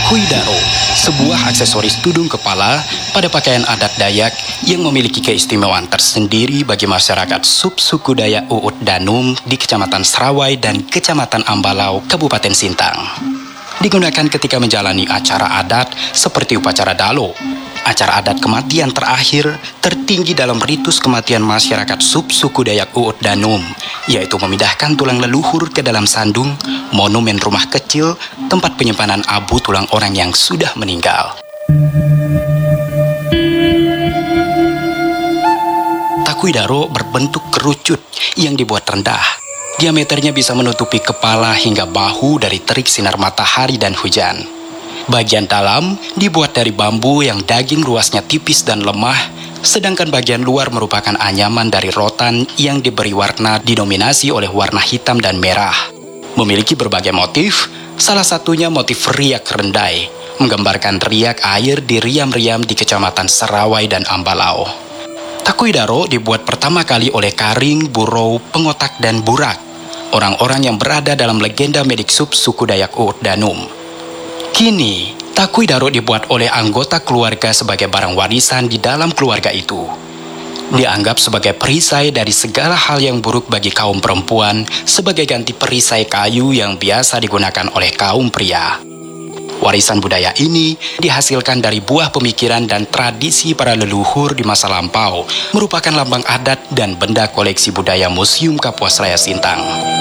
Takui-daro, sebuah aksesoris tudung kepala pada pakaian adat Dayak yang memiliki keistimewaan tersendiri bagi masyarakat subsuku Dayak Uut Danum di Kecamatan Serawai dan Kecamatan Ambalau, Kabupaten Sintang. Digunakan ketika menjalani acara adat seperti upacara Dalo, acara adat kematian terakhir tertinggi dalam ritus kematian masyarakat subsuku Dayak Uut Danum, yaitu memindahkan tulang leluhur ke dalam sandung, monumen rumah kecil, tempat penyimpanan abu tulang orang yang sudah meninggal. Takui-daro berbentuk kerucut yang dibuat rendah. Diameternya bisa menutupi kepala hingga bahu dari terik sinar matahari dan hujan. Bagian dalam dibuat dari bambu yang daging ruasnya tipis dan lemah, sedangkan bagian luar merupakan anyaman dari rotan yang diberi warna didominasi oleh warna hitam dan merah. Memiliki berbagai motif, salah satunya motif riak rendai, menggambarkan riak air di riam-riam di Kecamatan Serawai dan Ambalau. Takui-daro dibuat pertama kali oleh Karing, Burou, Pengotak, dan Burak, orang-orang yang berada dalam legenda medik subsuku Dayak Uut Danum. Kini, Takui-daro dibuat oleh anggota keluarga sebagai barang warisan di dalam keluarga itu. Dianggap sebagai perisai dari segala hal yang buruk bagi kaum perempuan sebagai ganti perisai kayu yang biasa digunakan oleh kaum pria. Warisan budaya ini dihasilkan dari buah pemikiran dan tradisi para leluhur di masa lampau, merupakan lambang adat dan benda koleksi budaya Museum Kapuas Raya Sintang.